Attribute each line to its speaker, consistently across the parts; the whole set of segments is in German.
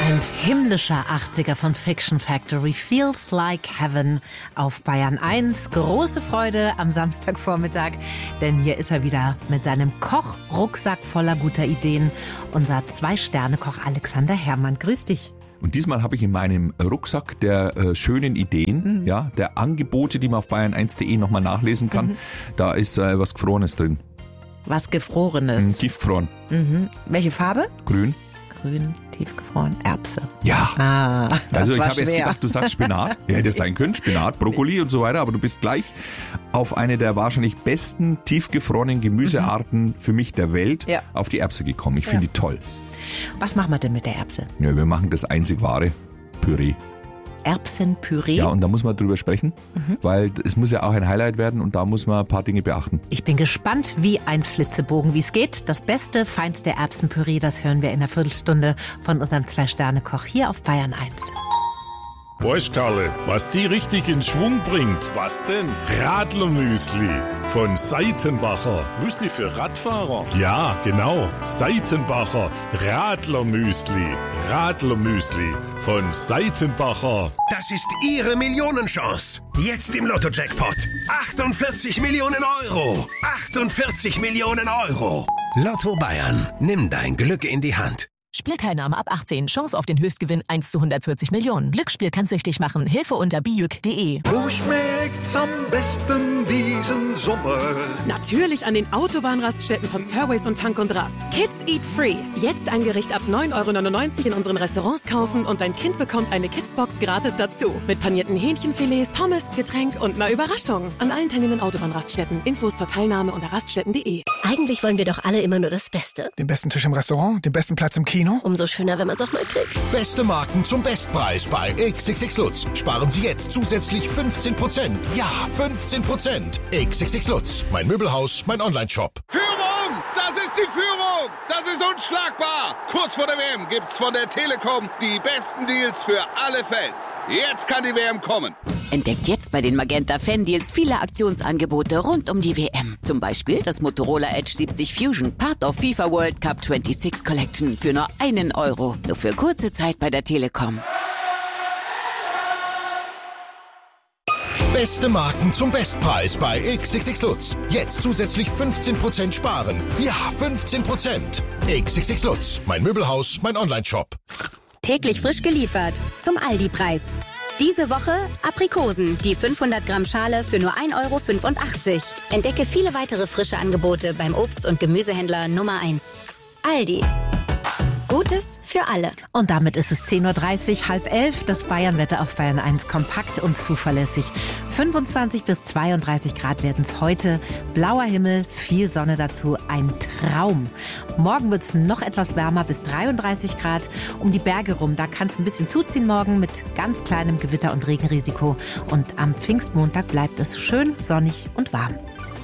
Speaker 1: Ein himmlischer 80er von Fiction Factory, Feels Like Heaven auf Bayern 1. Große Freude am Samstagvormittag, denn hier ist er wieder mit seinem Kochrucksack voller guter Ideen. Unser 2-Sterne-Koch Alexander Herrmann. Grüß dich.
Speaker 2: Und diesmal habe ich in meinem Rucksack der schönen Ideen, ja, der Angebote, die man auf bayern1.de nochmal nachlesen kann, da ist was Gefrorenes drin.
Speaker 1: Was Gefrorenes?
Speaker 2: Tiefgefroren.
Speaker 1: Welche Farbe?
Speaker 2: Grün.
Speaker 1: Grün, tiefgefroren, Erbse.
Speaker 2: Ja. Also ich habe jetzt
Speaker 1: schwer.
Speaker 2: gedacht, du sagst Spinat. Ja, hätte sein können, Spinat, Brokkoli und so weiter, aber du bist gleich auf eine der wahrscheinlich besten tiefgefrorenen Gemüsearten für mich der Welt auf die Erbse gekommen. Ich finde die toll.
Speaker 1: Was machen wir denn mit der Erbse?
Speaker 2: Ja, wir machen das einzig wahre Püree.
Speaker 1: Erbsenpüree?
Speaker 2: Ja, und da muss man drüber sprechen, weil es muss ja auch ein Highlight werden und da muss man ein paar Dinge beachten.
Speaker 1: Ich bin gespannt wie ein Flitzebogen, wie es geht. Das beste, feinste Erbsenpüree, das hören wir in einer Viertelstunde von unserem 2-Sterne-Koch hier auf Bayern 1.
Speaker 3: Weißt Karle, was die richtig in Schwung bringt? Was denn? Radlermüsli von Seitenbacher. Müsli für Radfahrer? Ja, genau. Seitenbacher Radlermüsli. Radlermüsli von Seitenbacher.
Speaker 4: Das ist Ihre Millionenchance. Jetzt im Lotto-Jackpot. 48 Millionen Euro. 48 Millionen Euro. Lotto Bayern. Nimm dein Glück in die Hand.
Speaker 5: Spielteilnahme ab 18. Chance auf den Höchstgewinn 1 zu 140 Millionen. Glücksspiel kann süchtig machen. Hilfe unter biuk.de.
Speaker 6: Wo schmeckt's am besten diesen Sommer?
Speaker 7: Natürlich an den Autobahnraststätten von Surways und Tank und Rast. Kids Eat Free. Jetzt ein Gericht ab 9,99 € in unseren Restaurants kaufen und dein Kind bekommt eine Kidsbox gratis dazu. Mit panierten Hähnchenfilets, Pommes, Getränk und einer Überraschung. An allen teilnehmenden Autobahnraststätten. Infos zur Teilnahme unter raststätten.de.
Speaker 8: Eigentlich wollen wir doch alle immer nur das Beste.
Speaker 9: Den besten Tisch im Restaurant, den besten Platz im Kino.
Speaker 8: Umso schöner, wenn man es auch mal kriegt.
Speaker 10: Beste Marken zum Bestpreis bei XXX Lutz. Sparen Sie jetzt zusätzlich 15%. Ja, 15%. XXX Lutz. Mein Möbelhaus, mein Onlineshop.
Speaker 11: Führung! Das ist die Führung! Das ist unschlagbar! Kurz vor der WM gibt's von der Telekom die besten Deals für alle Fans. Jetzt kann die WM kommen.
Speaker 12: Entdeckt jetzt bei den Magenta Fan-Deals viele Aktionsangebote rund um die WM. Zum Beispiel das Motorola Edge 70 Fusion, Part of FIFA World Cup 26 Collection für nur €1. Nur für kurze Zeit bei der Telekom.
Speaker 10: Beste Marken zum Bestpreis bei XXX Lutz. Jetzt zusätzlich 15% sparen. Ja, 15%. XXX Lutz. Mein Möbelhaus, mein Onlineshop.
Speaker 13: Täglich frisch geliefert. Zum Aldi-Preis. Diese Woche Aprikosen, die 500 Gramm Schale für nur €1,85. Entdecke viele weitere frische Angebote beim Obst- und Gemüsehändler Nummer 1. Aldi. Gutes für alle.
Speaker 1: Und damit ist es 10:30 Uhr, 10:30. Das Bayernwetter auf Bayern 1 kompakt und zuverlässig. 25 bis 32 Grad werden es heute. Blauer Himmel, viel Sonne dazu, ein Traum. Morgen wird es noch etwas wärmer, bis 33 Grad. Um die Berge rum, da kann es ein bisschen zuziehen morgen mit ganz kleinem Gewitter- und Regenrisiko. Und am Pfingstmontag bleibt es schön sonnig und warm.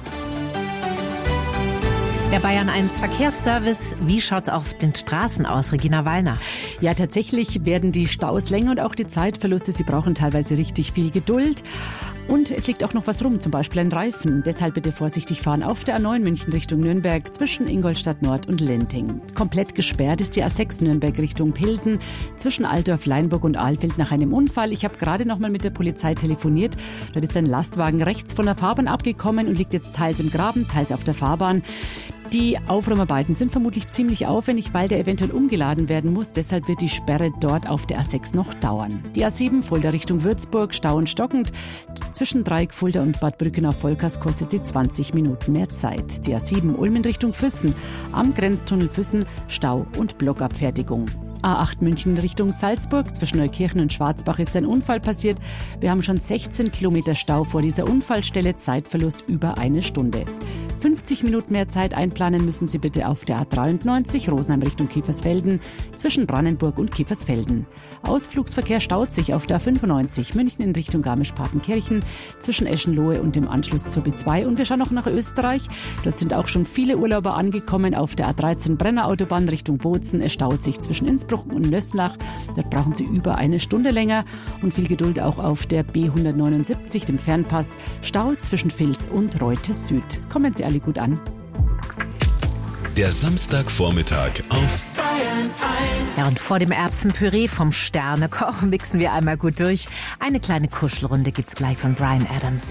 Speaker 1: Der Bayern 1 Verkehrsservice, wie schaut's auf den Straßen aus, Regina Wallner?
Speaker 14: Ja, tatsächlich werden die Staus länger und auch die Zeitverluste, sie brauchen teilweise richtig viel Geduld. Und es liegt auch noch was rum, zum Beispiel ein Reifen. Deshalb bitte vorsichtig fahren auf der A9 München Richtung Nürnberg zwischen Ingolstadt Nord und Lenting. Komplett gesperrt ist die A6 Nürnberg Richtung Pilsen zwischen Altdorf, Leinburg und Alfeld nach einem Unfall. Ich habe gerade noch mal mit der Polizei telefoniert. Dort ist ein Lastwagen rechts von der Fahrbahn abgekommen und liegt jetzt teils im Graben, teils auf der Fahrbahn. Die Aufräumarbeiten sind vermutlich ziemlich aufwendig, weil der eventuell umgeladen werden muss. Deshalb wird die Sperre dort auf der A6 noch dauern. Die A7 Fulda Richtung Würzburg, Stau und stockend. Zwischen Dreieck Fulda und Bad Brückenau-Vollkast kostet sie 20 Minuten mehr Zeit. Die A7 Ulm in Richtung Füssen. Am Grenztunnel Füssen Stau und Blockabfertigung. A8 München Richtung Salzburg. Zwischen Neukirchen und Schwarzbach ist ein Unfall passiert. Wir haben schon 16 Kilometer Stau vor dieser Unfallstelle. Zeitverlust über eine Stunde. 50 Minuten mehr Zeit einplanen müssen Sie bitte auf der A93 Rosenheim Richtung Kiefersfelden zwischen Brannenburg und Kiefersfelden. Ausflugsverkehr staut sich auf der A95 München in Richtung Garmisch-Partenkirchen zwischen Eschenlohe und dem Anschluss zur B2. Und wir schauen noch nach Österreich. Dort sind auch schon viele Urlauber angekommen auf der A13 Brennerautobahn Richtung Bozen. Es staut sich zwischen Innsbruck und Nöslach. Dort brauchen Sie über eine Stunde länger. Und viel Geduld auch auf der B179, dem Fernpass. Stau zwischen Vils und Reute Süd. Kommen Sie alle gut an.
Speaker 15: Der Samstagvormittag auf
Speaker 1: Bayern 1. Ja, und vor dem Erbsenpüree vom Sternekoch mixen wir einmal gut durch. Eine kleine Kuschelrunde gibt's gleich von Bryan Adams.